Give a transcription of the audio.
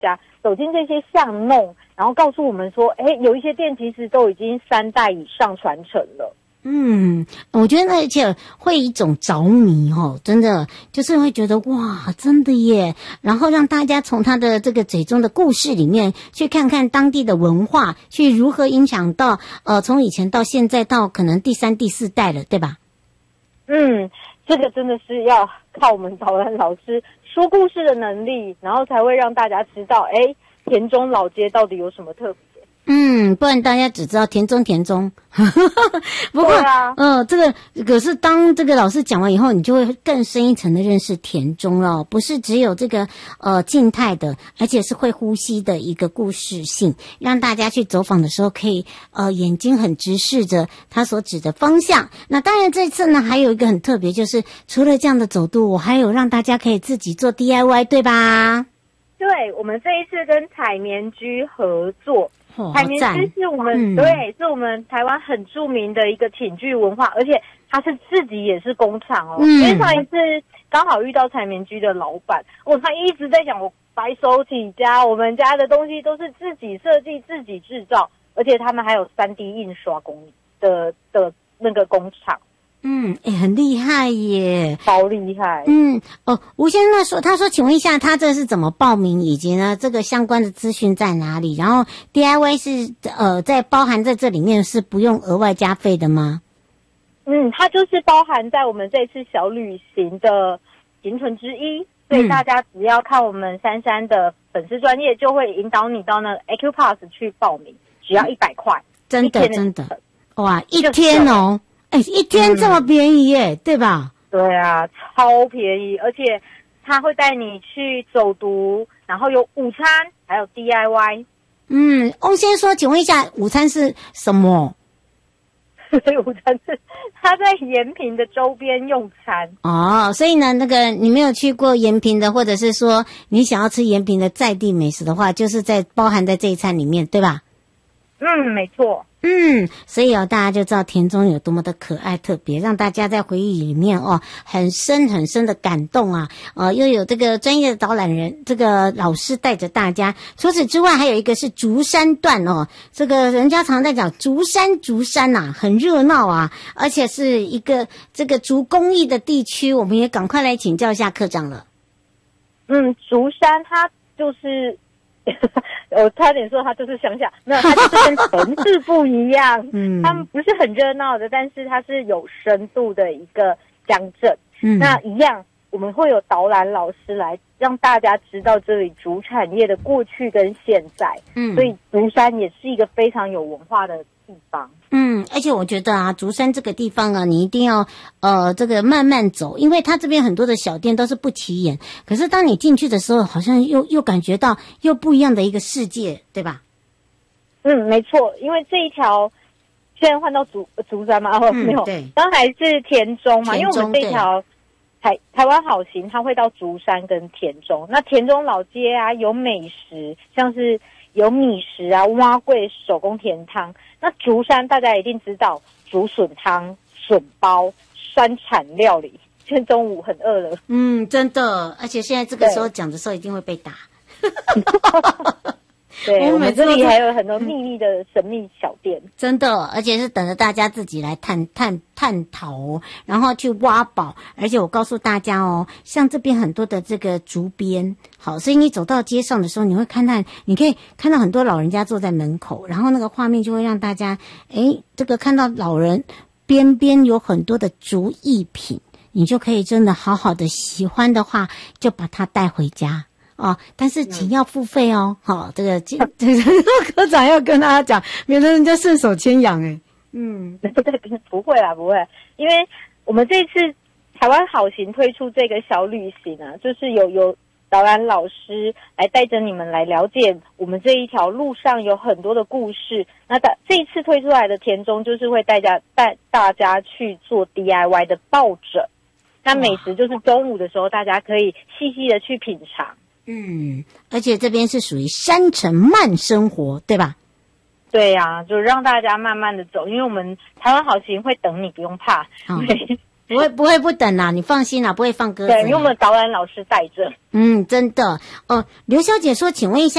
家走进这些巷弄，然后告诉我们说，有一些店其实都已经3代以上传承了。 我觉得而且会一种着迷真的就是会觉得哇，真的耶，然后让大家从他的这个嘴中的故事里面去看看当地的文化，去如何影响到从以前到现在到可能第3、第4代了，对吧？ 这个真的是要靠我们导览老师说故事的能力，然后才会让大家知道，田中老街到底有什么特别。 不然大家只知道田中。不过这个可是当这个老师讲完以后，你就会更深一层的认识田中了，不是只有这个静态的，而且是会呼吸的一个故事性，让大家去走访的时候可以眼睛很直视着他所指的方向。那当然这次呢还有一个很特别，就是除了这样的走读，我还有让大家可以自己做 DIY， 对吧？ 对，我们这一次跟采棉居合作。采棉居是我们是我们台湾很著名的一个寝具文化，而且他是自己也是工厂因为上一次刚好遇到采棉居的老板，他一直在讲我白手起家，我们家的东西都是自己设计自己制造，而且他们还有 3D 印刷工的那个工厂。 很厉害耶， 超厉害。 吴先生他说请问一下他这是怎么报名，以及呢这个相关的资讯在哪里，然后 DIY 是在包含在这里面，是不用额外加费的吗？ 它就是包含在我们这次小旅行的行程之一，所以大家只要看我们珊珊的粉丝专页，就会引导你到那个 Acupass 去报名，只要100块。真的哇，一天一天这么便宜耶，对吧？对啊，超便宜，而且他会带你去走读，然后有午餐，还有 DIY。 翁先说，请问一下，午餐是什么？ 午餐是他在延平的周边用餐。 所以呢，那个你没有去过延平的，或者是说你想要吃延平的在地美食的话，就是包含在这一餐里面，对吧？ 没错。 所以大家就知道田中有多么的可爱特别，让大家在回忆里面很深很深的感动啊！又有这个专业的导览人，这个老师带着大家。除此之外，还有一个是竹山段这个人家常在讲竹山啊，很热闹啊，而且是一个这个竹工艺的地区，我们也赶快来请教一下科长了。 竹山它就是我差点说它就是乡下，没有，它就是跟城市不一样。他们不是很热闹的，但是它是有深度的一个乡镇。那一样，我们会有导览老师来让大家知道这里竹产业的过去跟现在。所以竹山也是一个非常有文化的地方。 而且我觉得竹山这个地方你一定要这个慢慢走，因为它这边很多的小店都是不起眼，可是当你进去的时候，好像又感觉到又不一样的一个世界，对吧？ 没错，因为这一条现在换到竹山嘛，没有，刚才是田中嘛，因为我们这一条台湾好行，它会到竹山跟田中。那田中老街有美食，像是有米食蛙粿、手工甜汤。那竹山大家一定知道竹笋汤、笋包、山产料理。现在中午很饿了。 真的，而且现在这个时候讲的时候一定会被打。 对，我们这里还有很多秘密的神秘小店， 真的，而且是等着大家自己来探讨然后去挖宝。而且我告诉大家像这边很多的这个竹编，好，所以你走到街上的时候，你可以看到很多老人家坐在门口，然后那个画面就会让大家这个看到老人边有很多的竹艺品，你就可以真的好好的喜欢的话，就把它带回家。但是请要付费好，这个科长要跟大家讲，免得人家顺手牵羊不会啦，不会，因为我们这次台湾好行推出这个小旅行就是有导览老师来带着你们来了解我们这一条路上有很多的故事。那这一次推出来的田中就是会带大家去做 DIY 的抱枕，那美食就是中午的时候大家可以细细的去品尝。 而且这边是属于山城慢生活，对吧？ 对呀，就让大家慢慢的走，因为我们台湾好行会等你，不用怕。 不会不等啦，你放心啦，不会放鸽子。 对，因为我们导览老师带着。 真的哦。刘小姐说，请问一下。